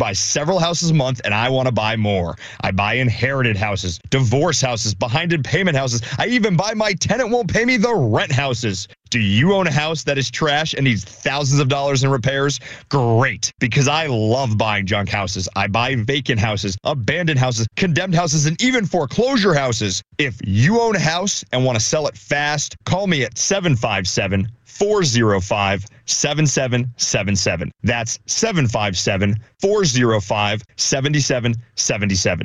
buy several houses a month, and I want to buy more. I buy inherited houses, divorce houses, behind-in-payment houses. I even buy my tenant won't pay me the rent houses. Do you own a house that is trash and needs thousands of dollars in repairs? Great, because I love buying junk houses. I buy vacant houses, abandoned houses, condemned houses, and even foreclosure houses. If you own a house and want to sell it fast, call me at 757-405-7777. That's 757-405-7777.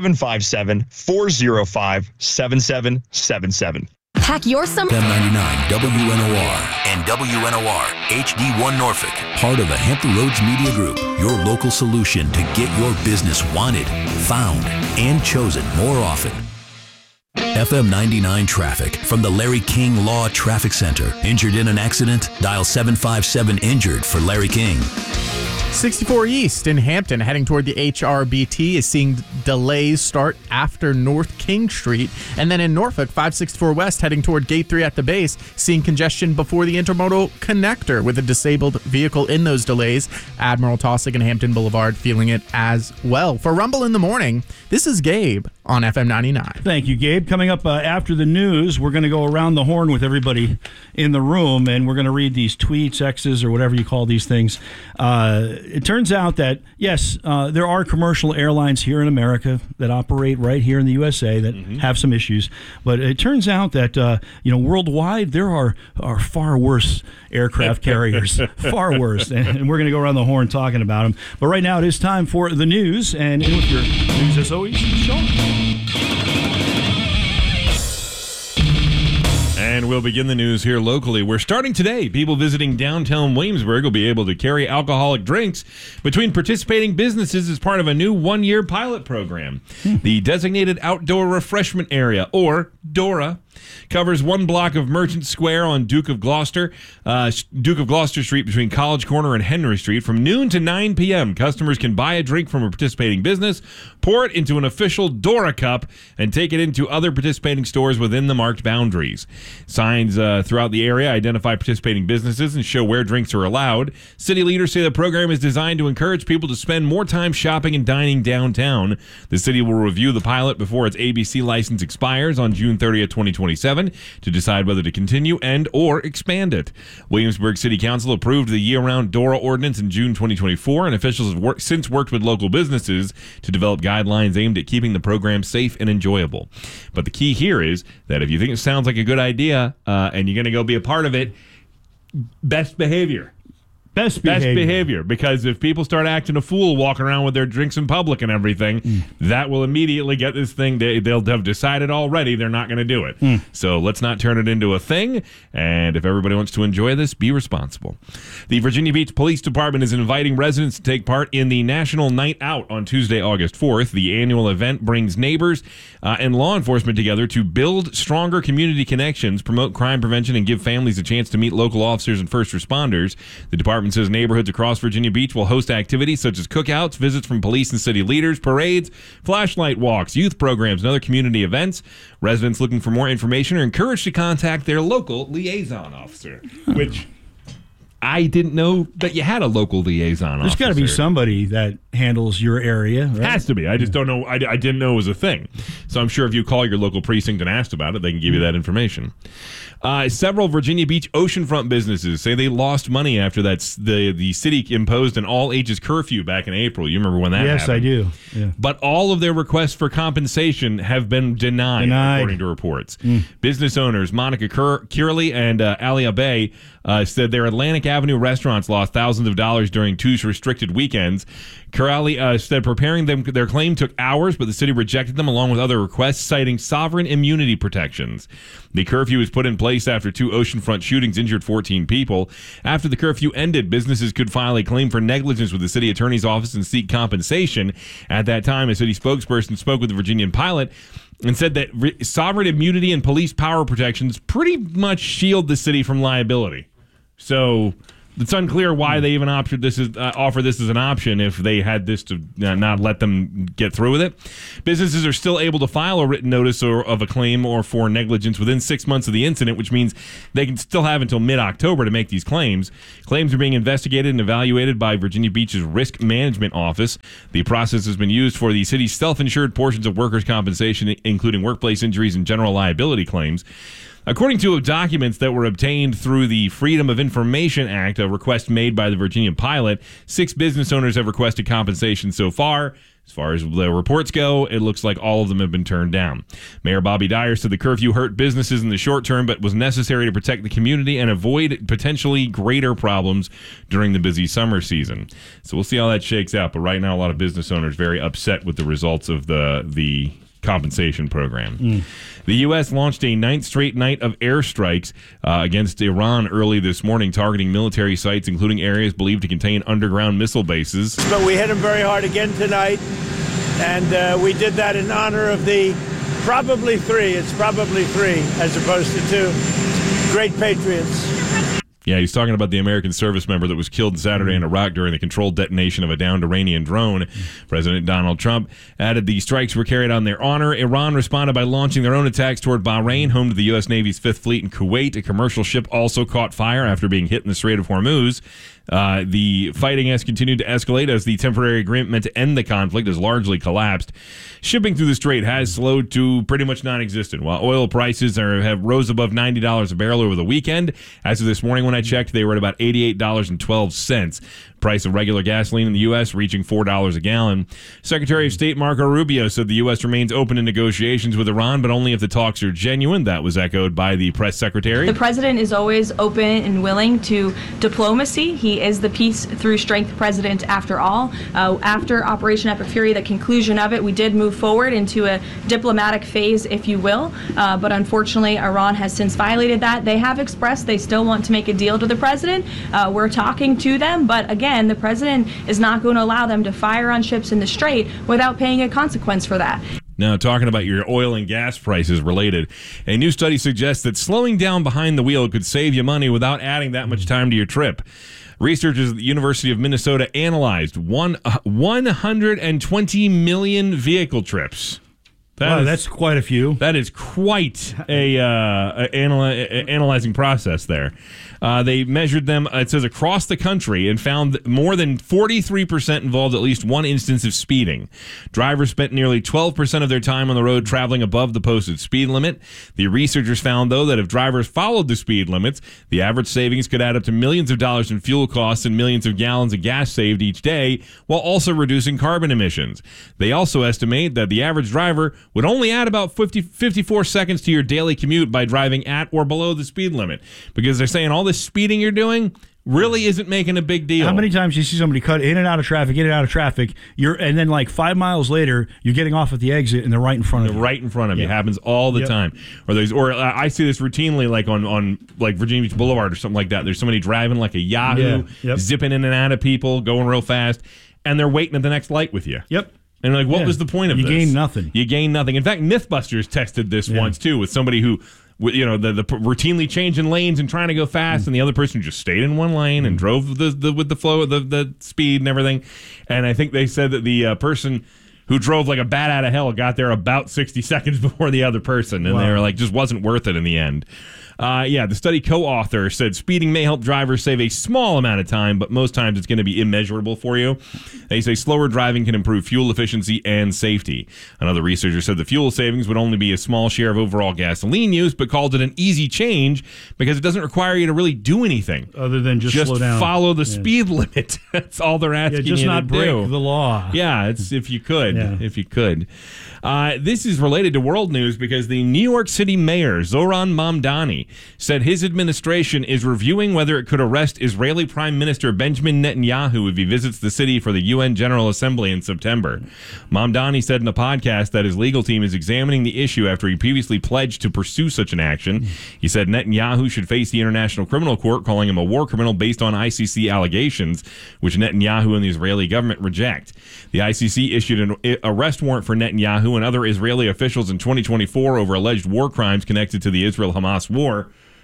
757-405-7777. Pack your summer. FM 99 WNOR and WNOR HD1 Norfolk. Part of the Hampton Roads Media Group. Your local solution to get your business wanted, found, and chosen more often. FM 99 traffic from the Larry King Law Traffic Center. Injured in an accident? Dial 757-INJURED for Larry King. 64 East in Hampton, heading toward the HRBT, is seeing delays start after North King Street. And then in Norfolk, 564 West, heading toward Gate 3 at the base, seeing congestion before the intermodal connector with a disabled vehicle in those delays. Admiral Taussig and Hampton Boulevard feeling it as well. For Rumble in the Morning, this is Gabe on FM 99. Thank you, Gabe. Coming up after the news, we're going to go around the horn with everybody in the room, and we're going to read these tweets, X's, or whatever you call these things. It turns out that, yes, there are commercial airlines here in America that operate right here in the USA that have some issues. But it turns out that, worldwide, there are far worse aircraft carriers, far worse. And we're going to go around the horn talking about them. But right now it is time for the news. And in with your news, as always, Sean. And we'll begin the news here locally. We're starting today. People visiting downtown Williamsburg will be able to carry alcoholic drinks between participating businesses as part of a new one-year pilot program. The Designated Outdoor Refreshment Area, or DORA, covers one block of Merchant Square on Duke of Gloucester Street between College Corner and Henry Street. From noon to 9 p.m., customers can buy a drink from a participating business, pour it into an official DORA cup, and take it into other participating stores within the marked boundaries. Signs throughout the area identify participating businesses and show where drinks are allowed. City leaders say the program is designed to encourage people to spend more time shopping and dining downtown. The city will review the pilot before its ABC license expires on June 30th, 2027, to decide whether to continue and or expand it. Williamsburg City Council approved the year-round DORA ordinance in June 2024, and officials have since worked with local businesses to develop guidelines aimed at keeping the program safe and enjoyable. But the key here is that if you think it sounds like a good idea and you're going to go be a part of it, best behavior. Best behavior, because if people start acting a fool walking around with their drinks in public and everything, that will immediately get this thing. They'll have decided already they're not going to do it. So let's not turn it into a thing. And if everybody wants to enjoy this, be responsible. The Virginia Beach Police Department is inviting residents to take part in the National Night Out on Tuesday, August 4th. The annual event brings neighbors and law enforcement together to build stronger community connections, promote crime prevention, and give families a chance to meet local officers and first responders. The department says neighborhoods across Virginia Beach will host activities such as cookouts, visits from police and city leaders, parades, flashlight walks, youth programs, and other community events. Residents looking for more information are encouraged to contact their local liaison officer, which I didn't know that you had a local liaison officer. There's got to be somebody that handles your area, right? Has to be. I just don't know. I didn't know it was a thing. So I'm sure if you call your local precinct and asked about it, they can give you that information. Several Virginia Beach oceanfront businesses say they lost money after the city imposed an all-ages curfew back in April. You remember when that happened? Yes, I do. Yeah. But all of their requests for compensation have been denied. According to reports. Business owners Monica Curley and Ali Abe said their Atlantic Avenue restaurants lost thousands of dollars during 2 restricted weekends. Curley said preparing their claim took hours, but the city rejected them along with other requests, citing sovereign immunity protections. The curfew was put in place after 2 oceanfront shootings injured 14 people. After the curfew ended, businesses could file a claim for negligence with the city attorney's office and seek compensation. At that time, a city spokesperson spoke with the Virginian Pilot and said that sovereign immunity and police power protections pretty much shield the city from liability. So It's unclear why they even offer this as an option if they had this to not let them get through with it. Businesses are still able to file a written notice of a claim or for negligence within 6 months of the incident, which means they can still have until mid-October to make these claims. Claims are being investigated and evaluated by Virginia Beach's Risk Management Office. The process has been used for the city's self-insured portions of workers' compensation, including workplace injuries and general liability claims. According to documents that were obtained through the Freedom of Information Act, a request made by the Virginia pilot, 6 business owners have requested compensation so far. As far as the reports go, it looks like all of them have been turned down. Mayor Bobby Dyer said the curfew hurt businesses in the short term, but was necessary to protect the community and avoid potentially greater problems during the busy summer season. So we'll see how that shakes out. But right now, a lot of business owners very upset with the results of the compensation program. The U.S. launched a 9th straight night of airstrikes against Iran early this morning, targeting military sites, including areas believed to contain underground missile bases. But we hit them very hard again tonight, and we did that in honor of the probably 3. It's probably 3 as opposed to 2 great patriots. Yeah, he's talking about the American service member that was killed Saturday in Iraq during the controlled detonation of a downed Iranian drone. President Donald Trump added the strikes were carried on their honor. Iran responded by launching their own attacks toward Bahrain, home to the U.S. Navy's 5th Fleet, in Kuwait. A commercial ship also caught fire after being hit in the Strait of Hormuz. The fighting has continued to escalate as the temporary agreement meant to end the conflict has largely collapsed. Shipping through the strait has slowed to pretty much non-existent, while oil prices have rose above $90 a barrel over the weekend. As of this morning when I checked, they were at about $88.12. Price of regular gasoline in the U.S. reaching $4 a gallon. Secretary of State Marco Rubio said the U.S. remains open to negotiations with Iran, but only if the talks are genuine. That was echoed by the press secretary. The president is always open and willing to diplomacy. He is the peace through strength president after all. After Operation Epic Fury, the conclusion of it, we did move forward into a diplomatic phase, if you will, but unfortunately Iran has since violated that. They have expressed they still want to make a deal to the president. We're talking to them, but again, the president is not going to allow them to fire on ships in the strait without paying a consequence for that. Now, talking about your oil and gas prices related, a new study suggests that slowing down behind the wheel could save you money without adding that much time to your trip. Researchers at the University of Minnesota analyzed 120 million vehicle trips. That's quite a few. That is quite a analyzing process there. They measured them, it says, across the country and found that more than 43% involved at least one instance of speeding. Drivers spent nearly 12% of their time on the road traveling above the posted speed limit. The researchers found, though, that if drivers followed the speed limits, the average savings could add up to millions of dollars in fuel costs and millions of gallons of gas saved each day, while also reducing carbon emissions. They also estimate that the average driver would only add about 54 seconds to your daily commute by driving at or below the speed limit, because they're saying all this speeding you're doing really isn't making a big deal. How many times do you see somebody cut in and out of traffic, and then like 5 miles later, you're getting off at the exit and they're right in front of you. Right in front of you. It happens all the time. Or I see this routinely, like on like Virginia Beach Boulevard or something like that. There's somebody driving like a Yahoo, zipping in and out of people, going real fast, and they're waiting at the next light with you. Yep. And like, what was the point of this? You gain nothing. You gain nothing. In fact, Mythbusters tested this once too with somebody who, the routinely changing lanes and trying to go fast, and the other person just stayed in one lane and drove with the flow, the speed and everything. And I think they said that the person who drove like a bat out of hell got there about 60 seconds before the other person, and they were like, just wasn't worth it in the end. The study co-author said speeding may help drivers save a small amount of time, but most times it's going to be immeasurable for you. They say slower driving can improve fuel efficiency and safety. Another researcher said the fuel savings would only be a small share of overall gasoline use, but called it an easy change because it doesn't require you to really do anything other than just slow down. Follow the speed limit. That's all they're asking you to do. Just not break the law. Yeah, it's if you could. This is related to world news because the New York City mayor, Zoran Mamdani, said his administration is reviewing whether it could arrest Israeli Prime Minister Benjamin Netanyahu if he visits the city for the UN General Assembly in September. Mamdani said in a podcast that his legal team is examining the issue after he previously pledged to pursue such an action. He said Netanyahu should face the International Criminal Court, calling him a war criminal based on ICC allegations, which Netanyahu and the Israeli government reject. The ICC issued an arrest warrant for Netanyahu and other Israeli officials in 2024 over alleged war crimes connected to the Israel-Hamas war.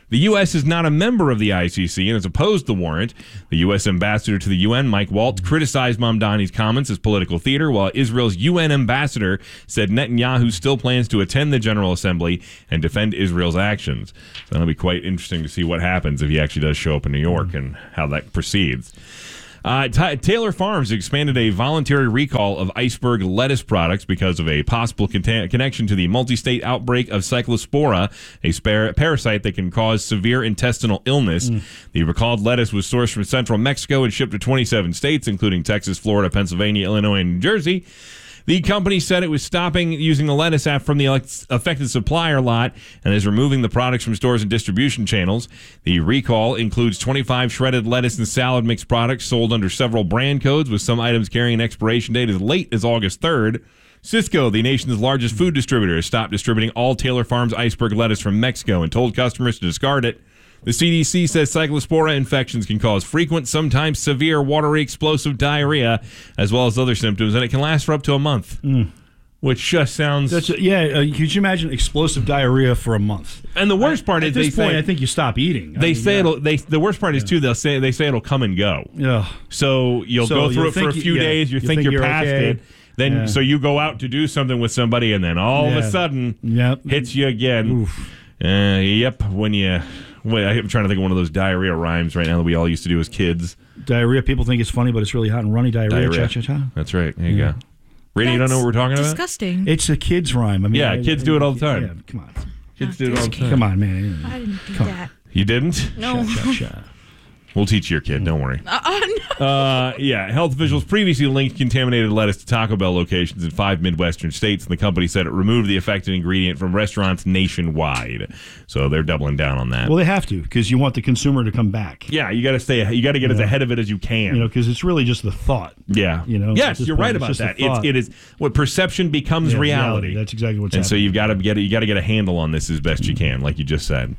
The U.S. is not a member of the ICC and has opposed the warrant. The U.S. ambassador to the UN, Mike Waltz, criticized Mamdani's comments as political theater, while Israel's UN ambassador said Netanyahu still plans to attend the General Assembly and defend Israel's actions. So that'll be quite interesting to see what happens if he actually does show up in New York and how that proceeds. Taylor Farms expanded a voluntary recall of iceberg lettuce products because of a possible connection to the multi-state outbreak of Cyclospora, a parasite that can cause severe intestinal illness. The recalled lettuce was sourced from central Mexico and shipped to 27 states, including Texas, Florida, Pennsylvania, Illinois, and New Jersey. The company said it was stopping using the lettuce app from the affected supplier lot and is removing the products from stores and distribution channels. The recall includes 25 shredded lettuce and salad mix products sold under several brand codes, with some items carrying an expiration date as late as August 3rd. Sysco, the nation's largest food distributor, has stopped distributing all Taylor Farms iceberg lettuce from Mexico and told customers to discard it. The CDC says Cyclospora infections can cause frequent, sometimes severe, watery, explosive diarrhea, as well as other symptoms, and it can last for up to a month, which just sounds... could you imagine explosive diarrhea for a month? And the worst part is at this point, I think you stop eating. The worst part is, too, they say it'll come and go. Yeah. So you'll go through it for a few days, you think you're past okay. it. Then, so you go out to do something with somebody, and then all of a sudden, hits you again. When you... Wait, I'm trying to think of one of those diarrhea rhymes right now that we all used to do as kids. Diarrhea, people think it's funny, but it's really hot and runny. Diarrhea. Cha-cha-cha. That's right. There you go. Rainey, you don't know what we're talking about? Disgusting. It's a kid's rhyme. I mean, kids do it all the time. Yeah, come on. Kids do it all the time. Come on, man. I didn't do that. You didn't? No. Cha-cha-cha. We'll teach your kid. Don't worry. No. Health officials previously linked contaminated lettuce to Taco Bell locations in 5 Midwestern states, and the company said it removed the affected ingredient from restaurants nationwide. So they're doubling down on that. Well, they have to, because you want the consumer to come back. Yeah, you got to get as ahead of it as you can. Because it's really just the thought. Yeah. Yes, you're right about that. It is what perception becomes reality. That's exactly what's happening. And so you got to get a handle on this as best you can, like you just said.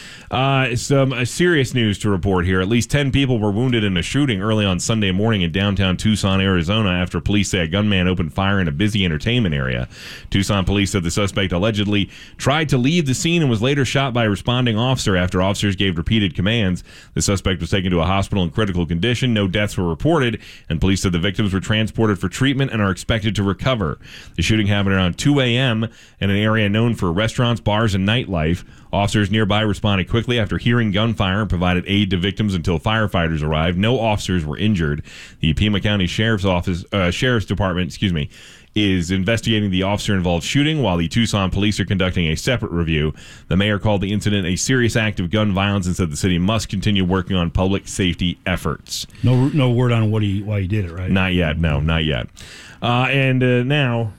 Some serious news to report here. At least 10 people were wounded in a shooting early on Sunday morning in downtown Tucson, Arizona, after police say a gunman opened fire in a busy entertainment area. Tucson police said the suspect allegedly tried to leave the scene and was later shot by a responding officer after officers gave repeated commands. The suspect was taken to a hospital in critical condition. No deaths were reported, and police said the victims were transported for treatment and are expected to recover. The shooting happened around 2 a.m. in an area known for restaurants, bars, and nightlife. Officers nearby responded quickly after hearing gunfire and provided aid to victims until firefighters arrived. No officers were injured. The Pima County Sheriff's Department, is investigating the officer-involved shooting, while the Tucson police are conducting a separate review. The mayor called the incident a serious act of gun violence and said the city must continue working on public safety efforts. No word on why he did it, right? Not yet. No, not yet. Now...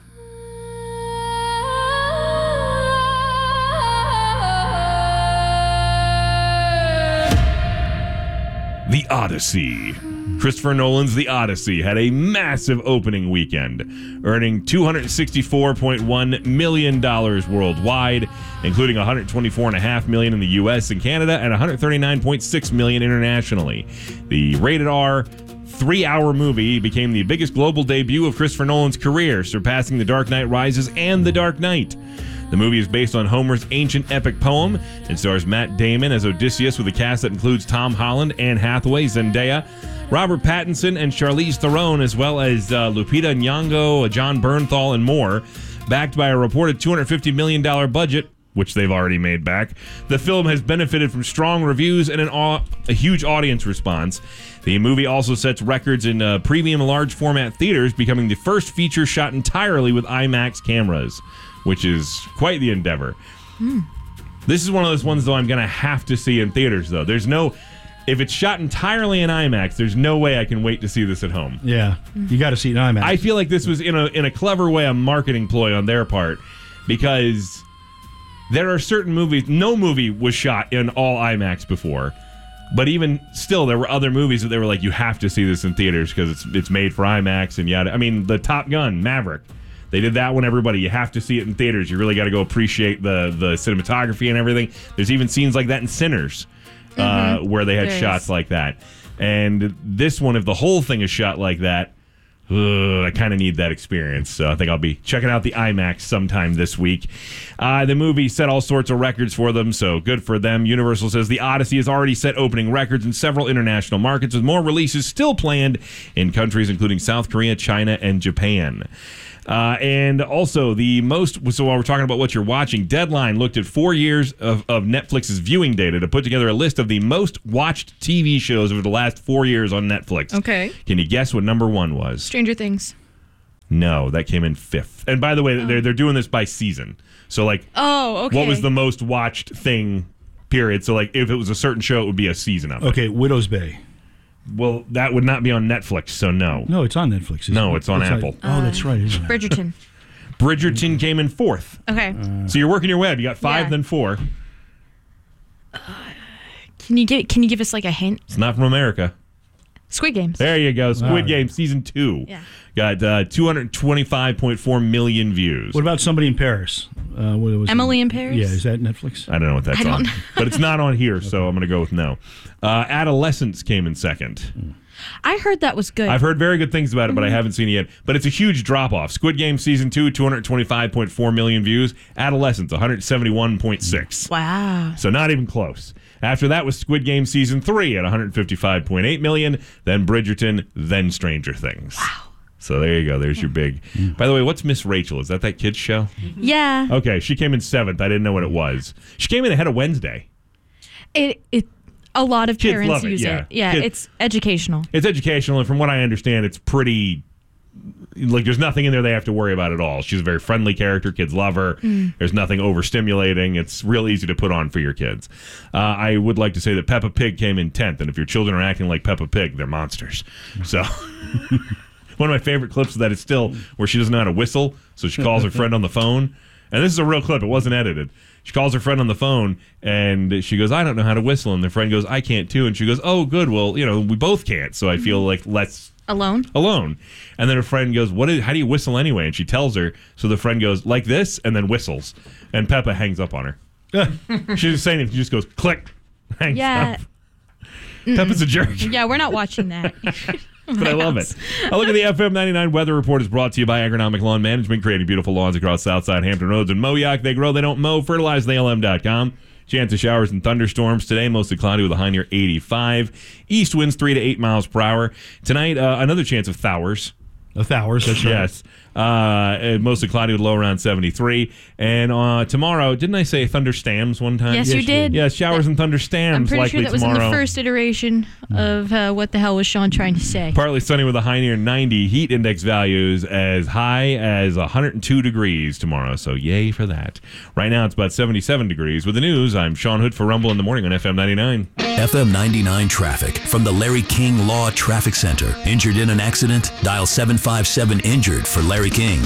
The Odyssey. Christopher Nolan's The Odyssey had a massive opening weekend, earning $264.1 million worldwide, including $124.5 million in the U.S. and Canada and $139.6 million internationally. The rated R 3-hour movie became the biggest global debut of Christopher Nolan's career, surpassing The Dark Knight Rises and The Dark Knight. The movie is based on Homer's ancient epic poem and stars Matt Damon as Odysseus with a cast that includes Tom Holland, Anne Hathaway, Zendaya, Robert Pattinson, and Charlize Theron, as well as Lupita Nyong'o, John Bernthal, and more. Backed by a reported $250 million budget, which they've already made back, the film has benefited from strong reviews and a huge audience response. The movie also sets records in premium large format theaters, becoming the first feature shot entirely with IMAX cameras, which is quite the endeavor. This is one of those ones, though, I'm going to have to see in theaters, though. If it's shot entirely in IMAX, there's no way I can wait to see this at home. Yeah, you got to see it in IMAX. I feel like this was, in a clever way, a marketing ploy on their part, because there are certain movies, no movie was shot in all IMAX before, but even still, there were other movies that they were like, you have to see this in theaters because it's made for IMAX, and yada. I mean, the Top Gun, Maverick. They did that one, everybody. You have to see it in theaters. You really got to go appreciate the cinematography and everything. There's even scenes like that in Sinners where they had shots like that. And this one, if the whole thing is shot like that, I kind of need that experience, so I think I'll be checking out the IMAX sometime this week. The movie set all sorts of records for them, so good for them. Universal says The Odyssey has already set opening records in several international markets, with more releases still planned in countries including South Korea, China, and Japan. And also so while we're talking about what you're watching, Deadline looked at 4 years of Netflix's viewing data to put together a list of the most watched TV shows over the last 4 years on Netflix. Okay. Can you guess what number one was? Stranger Things. No, that came in 5th. And by the way, they're doing this by season. So okay. What was the most watched thing, period? So if it was a certain show, it would be a season of it. Okay, Widow's Bay. Well, that would not be on Netflix, so no. No, it's on Netflix. No, it's on Apple. That's right. Isn't it? Bridgerton. Bridgerton came in 4th. Okay. So you're working your way up. You got 5, then 4. Can you give us a hint? It's not from America. Squid Games. There you go. Squid Game Season 2. Yeah. Got 225.4 million views. What about Somebody in Paris? What was Emily in Paris? Yeah, is that Netflix? I don't know what that's on. know. But it's not on here, so I'm going to go with no. Adolescence came in 2nd. I heard that was good. I've heard very good things about it, but I haven't seen it yet. But it's a huge drop-off. Squid Game Season 2, 225.4 million views. Adolescence, 171.6. Wow. So not even close. After that was Squid Game Season 3 at 155.8 million. Then Bridgerton, then Stranger Things. Wow. So there you go. There's your big... By the way, what's Miss Rachel? Is that kid's show? Yeah. Okay, she came in 7th. I didn't know what it was. She came in ahead of Wednesday. A lot of Kids parents love it, use yeah. it. Yeah, Kids- it's educational. It's educational, and from what I understand, it's pretty... there's nothing in there they have to worry about at all. She's a very friendly character. Kids love her. There's nothing overstimulating. It's real easy to put on for your kids. I would like to say that Peppa Pig came in 10th, and if your children are acting like Peppa Pig, they're monsters. So... One of my favorite clips of that is still where she doesn't know how to whistle, so she calls her friend on the phone. And this is a real clip. It wasn't edited. She calls her friend on the phone, and she goes, I don't know how to whistle. And the friend goes, I can't too. And she goes, oh, good. Well, we both can't, so I feel like less Alone. And then her friend goes, how do you whistle anyway? And she tells her. So the friend goes, like this, and then whistles. And Peppa hangs up on her. She doesn't say anything. She just goes, click, hangs up. Peppa's a jerk. Yeah, we're not watching that. But I love it. A look at the FM 99 weather report is brought to you by Agronomic Lawn Management, creating beautiful lawns across Southside Hampton Roads and Moyock. They grow, they don't mow. FertilizeTheALM.com. Chance of showers and thunderstorms today, mostly cloudy with a high near 85. East winds 3 to 8 miles per hour. Tonight, another chance of thowers. That's right. Yes. Mostly cloudy with low around 73. And tomorrow, didn't I say thunderstorms one time? Yes, you did. Yeah, showers and thunderstorms I'm pretty likely sure that was tomorrow. in the first iteration of what the hell was Sean trying to say. Partly sunny with a high near 90. Heat index values as high as 102 degrees tomorrow. So yay for that. Right now it's about 77 degrees. With the news, I'm Sean Hood for Rumble in the Morning on FM 99. FM 99 traffic from the Larry King Law Traffic Center. Injured in an accident? Dial 757-INJURED for Larry King.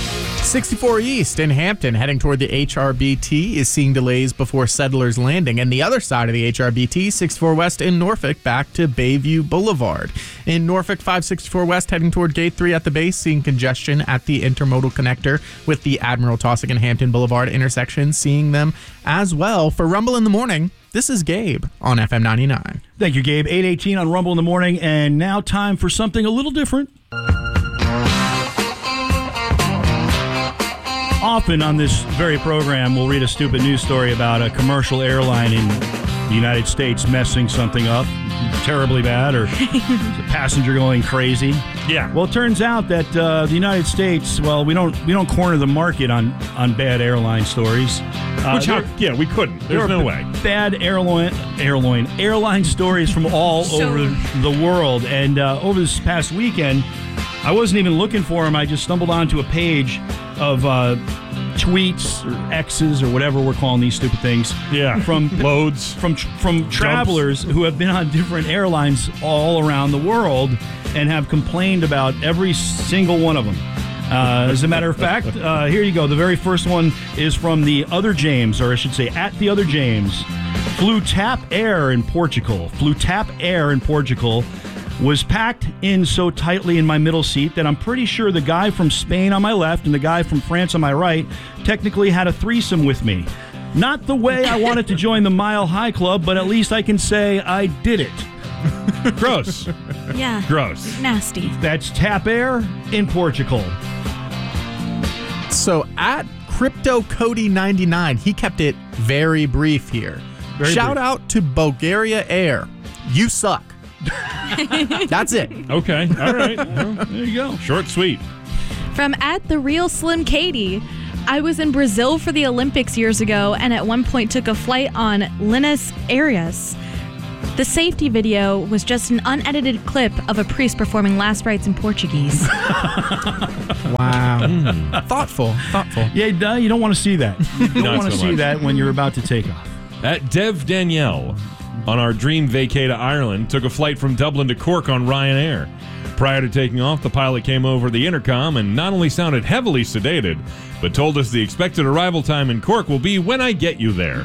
64 East in Hampton, heading toward the HRBT, is seeing delays before Settlers Landing. And the other side of the HRBT, 64 West in Norfolk, back to Bayview Boulevard. In Norfolk, 564 West, heading toward Gate 3 at the base, seeing congestion at the intermodal connector with the Admiral Taussig and Hampton Boulevard intersection, seeing them as well. For Rumble in the Morning, this is Gabe on FM 99. Thank you, Gabe. 8:18 on Rumble in the Morning, and now time for something a little different. Often on this very program, we'll read a stupid news story about a commercial airline in the United States messing something up terribly bad, or a passenger going crazy. Yeah. Well, it turns out that the United States, well, we don't corner the market on bad airline stories. We couldn't. There's no way. Bad airline stories from all over the world. And over this past weekend, I wasn't even looking for them. I just stumbled onto a page of tweets or X's or whatever we're calling these stupid things. Yeah. From loads. From travelers who have been on different airlines all around the world and have complained about every single one of them. As a matter of fact, here you go. The very first one is from the Other James, or I should say at the Other James. Flew TAP Air in Portugal. Was packed in so tightly in my middle seat that I'm pretty sure the guy from Spain on my left and the guy from France on my right technically had a threesome with me. Not the way I wanted to join the Mile High Club, but at least I can say I did it. Gross. Yeah. Gross. Nasty. That's Tap Air in Portugal. So at CryptoCody99, he kept it very brief here. Very Shout brief. out to Bulgaria Air. You suck. That's it. Okay. All right. Well, There you go. short, sweet. From at the real Slim Katie, I was in Brazil for the Olympics years ago and at one point took a flight on Linus Aires. The safety video was just an unedited clip of a priest performing last rites in Portuguese. Wow. Thoughtful. Yeah, you don't want to see that. You don't Not want to so see much. that when you're about to take off. At Dev Danielle, on our dream vacay to Ireland, took a flight from Dublin to Cork on Ryanair. Prior to taking off, the pilot came over the intercom and not only sounded heavily sedated, but told us the expected arrival time in Cork will be when I get you there.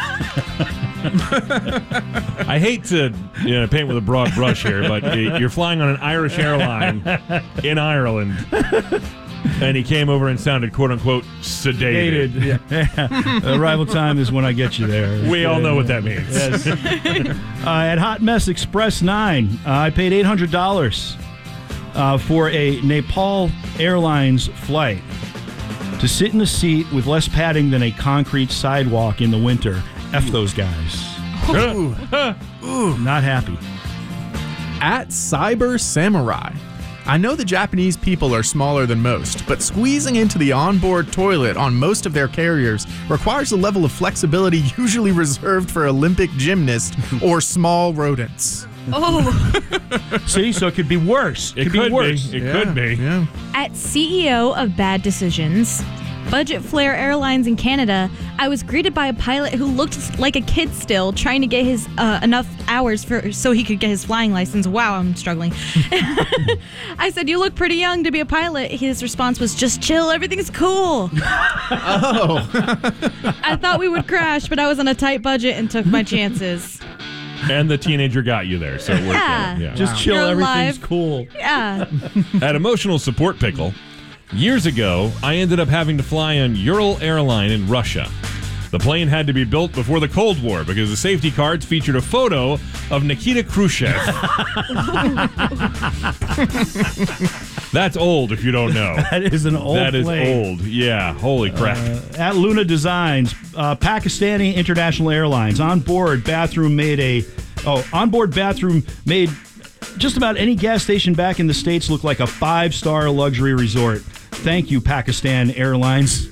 I hate to paint with a broad brush here, but you're flying on an Irish airline in Ireland, and he came over and sounded quote-unquote sedated. Yeah. Arrival time is when I get you there. We all know what that means. Yes. At Hot Mess Express 9, I paid $800 for a Nepal Airlines flight to sit in a seat with less padding than a concrete sidewalk in the winter. F those guys. Ooh, not happy. At Cyber Samurai. I know the Japanese people are smaller than most, but squeezing into the onboard toilet on most of their carriers requires a level of flexibility usually reserved for Olympic gymnasts or small rodents. Oh. See, so it could be worse. It could be worse. It could be. Yeah. At CEO of Bad Decisions, Budget Flair Airlines in Canada, I was greeted by a pilot who looked like a kid still, trying to get his enough hours so he could get his flying license. Wow, I'm struggling. I said, "You look pretty young to be a pilot." His response was, "Just chill, everything's cool." Oh. I thought we would crash, but I was on a tight budget and took my chances. And the teenager got you there, so it worked out. Yeah. Just chill, You're everything's alive. cool. Yeah. At Emotional Support Pickle, years ago, I ended up having to fly on Ural Airline in Russia. The plane had to be built before the Cold War because the safety cards featured a photo of Nikita Khrushchev. That's old if you don't know. That is an old That is plane. old. Yeah, holy crap. At Luna Designs, Pakistani International Airlines, onboard bathroom made just about any gas station back in the States look like a 5-star luxury resort. Thank you, Pakistan Airlines.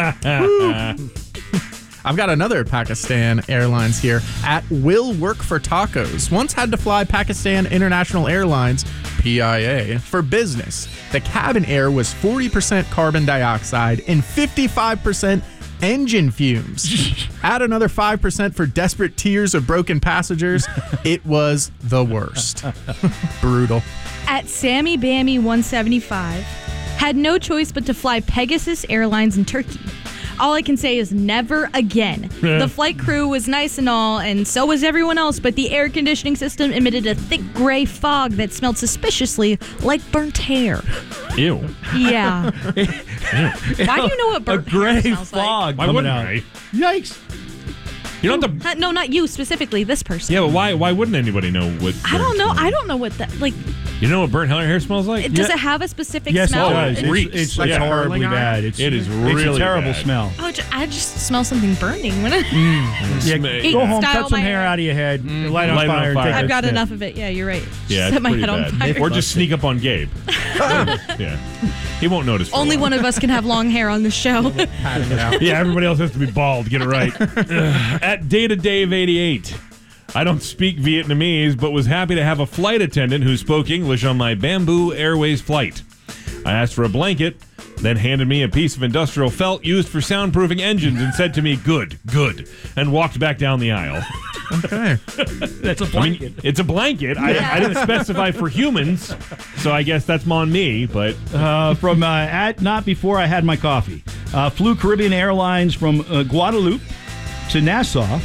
I've got another Pakistan Airlines here. At Will Work for Tacos. Once had to fly Pakistan International Airlines, PIA, for business. The cabin air was 40% carbon dioxide and 55% engine fumes. Add another 5% for desperate tears of broken passengers. It was the worst. Brutal. At Sammy Bammy 175, had no choice but to fly Pegasus Airlines in Turkey. All I can say is never again. The flight crew was nice and all, and so was everyone else, but the air conditioning system emitted a thick gray fog that smelled suspiciously like burnt hair. Ew. Yeah. Why do you know what burnt A gray hair smells fog Why coming wouldn't out. I? Yikes. You don't have to... like? No, not you specifically, this person. Yeah, but why wouldn't anybody know what... I don't know. I don't know what that, like, You know what burnt hair smells like? does it have a specific Yes, smell? it does. It reeks. It's Like horribly curling iron? bad. It is It's really a terrible bad. smell. Oh, I just smell something burning when I... Yeah, Smell- go home, Style cut some my hair hair. out of your head, light it on Light it on fire. fire. And take I've a got sniff. enough of it. Yeah, you're right. Yeah, Set it's my pretty head on bad. fire. Or just sneak up on Gabe. Yeah. He won't notice. for a Only while. one of us can have long hair on the show. Patting it out. Yeah, everybody else has to be bald. Get it right. At Data Dave 88. I don't speak Vietnamese, but was happy to have a flight attendant who spoke English on my Bamboo Airways flight. I asked for a blanket, then handed me a piece of industrial felt used for soundproofing engines and said to me, good, and walked back down the aisle. Okay. That's a I blanket. mean, it's a blanket. I didn't specify for humans, so I guess that's on me, but... From at Not Before I Had My Coffee. Flew Caribbean Airlines from Guadeloupe to Nassau.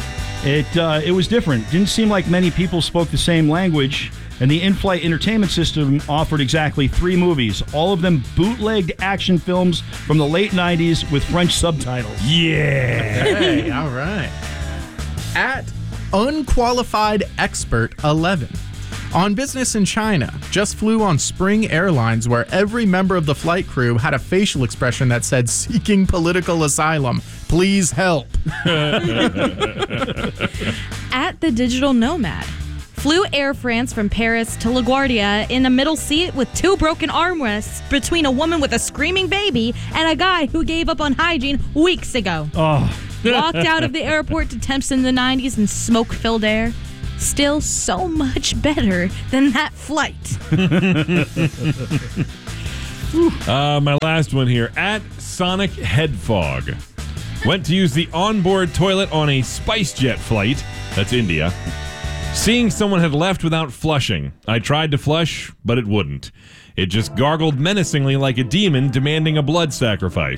It was different. Didn't seem like many people spoke the same language, and the in-flight entertainment system offered exactly 3 movies, all of them bootlegged action films from the late 90s with French subtitles. Yeah. Hey, all right. At Unqualified Expert 11. On business in China, just flew on Spring Airlines where every member of the flight crew had a facial expression that said, "Seeking political asylum. Please help." At the Digital Nomad, flew Air France from Paris to LaGuardia in a middle seat with 2 broken armrests between a woman with a screaming baby and a guy who gave up on hygiene weeks ago. Walked out of the airport to temps in the 90s in smoke-filled air. Still so much better than that flight. My last one here. At Sonic Head Fog. Went to use the onboard toilet on a SpiceJet flight. That's India. Seeing someone had left without flushing. I tried to flush, but it wouldn't. It just gargled menacingly like a demon demanding a blood sacrifice.